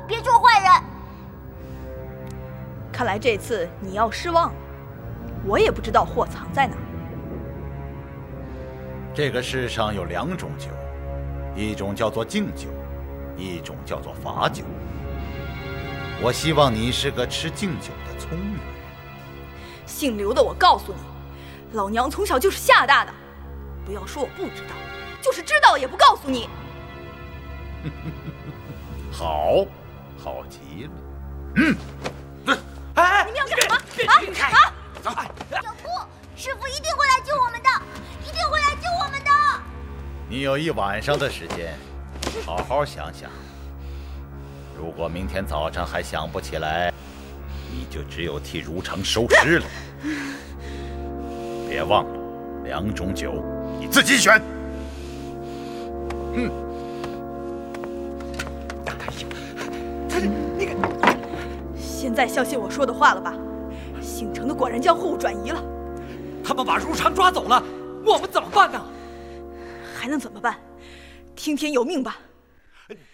别做坏人。 看来这次你要失望了，我也不知道货藏在哪。 这个世上有2种酒，一种叫做敬酒，一种叫做罚酒。我希望你是个吃敬酒的聪明人。 姓刘的，我告诉你，老娘从小就是吓大的，不要说我不知道，就是知道也不告诉你。 好，好极了。 你们要干什么？ 小夫，师傅一定会来救我们的，一定会来救我们的。 你有1晚上的时间，好好想想。如果明天早上还想不起来，你就只有替如常收尸了。别忘了，2种酒，你自己选。 现在相信我说的话了吧？姓程的果然将货物转移了。 他们把如常抓走了，我们怎么办呢？ 还能怎么办？听天由命吧。